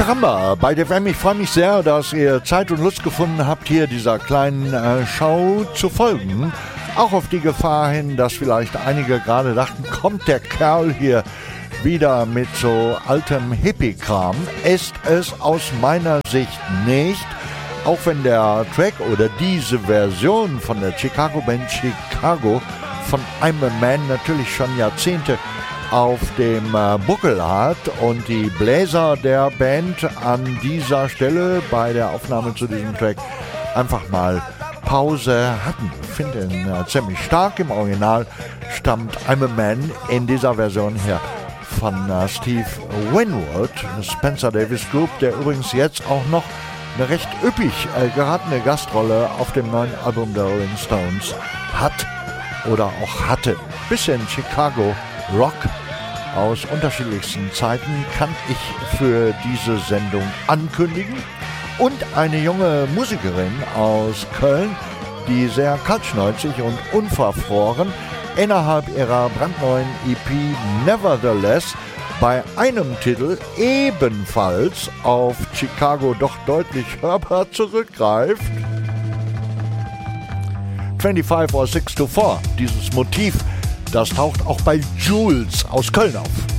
Caramba bei DFM. Ich freue mich sehr, dass ihr Zeit und Lust gefunden habt, hier dieser kleinen Show zu folgen. Auch auf die Gefahr hin, dass vielleicht einige gerade dachten, kommt der Kerl hier wieder mit so altem Hippie-Kram. Ist es aus meiner Sicht nicht. Auch wenn der Track oder diese Version von der Chicago-Band Chicago von I'm a Man natürlich schon Jahrzehnte auf dem Buckel hat und die Bläser der Band an dieser Stelle bei der Aufnahme zu diesem Track einfach mal Pause hatten. Ich finde ihn ziemlich stark. Im Original stammt I'm a Man in dieser Version her von Steve Winwood, Spencer Davis Group, der übrigens jetzt auch noch eine recht üppig geratene Gastrolle auf dem neuen Album der Rolling Stones hat oder auch hatte. Bisschen Chicago Rock aus unterschiedlichsten Zeiten kann ich für diese Sendung ankündigen. Und eine junge Musikerin aus Köln, die sehr kaltschnäuzig und unverfroren innerhalb ihrer brandneuen EP Nevertheless bei einem Titel ebenfalls auf Chicago doch deutlich hörbar zurückgreift. 25 or 6 to 4, dieses Motiv, das taucht auch bei Jules aus Köln auf.